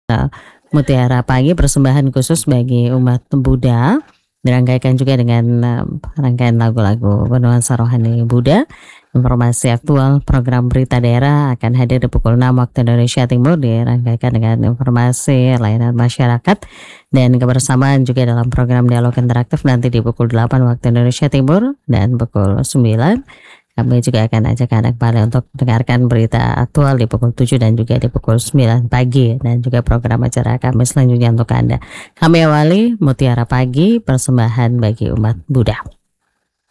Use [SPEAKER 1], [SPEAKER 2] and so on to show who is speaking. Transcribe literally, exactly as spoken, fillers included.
[SPEAKER 1] Eee, Mutiara Pagi persembahan khusus bagi umat Buddha, dirangkaikan juga dengan, eee, rangkaian lagu-lagu bernuansa rohani Buddha. Informasi aktual program berita daerah akan hadir di pukul enam waktu Indonesia Timur, dirangkaikan dengan informasi layanan masyarakat dan kebersamaan juga dalam program dialog interaktif nanti di pukul delapan waktu Indonesia Timur dan pukul sembilan. Kami juga akan ajak Anda kembali untuk mendengarkan berita aktual di pukul tujuh dan juga di pukul sembilan pagi dan juga program acara kami selanjutnya untuk Anda. Kami awali Mutiara Pagi persembahan bagi umat Buddha.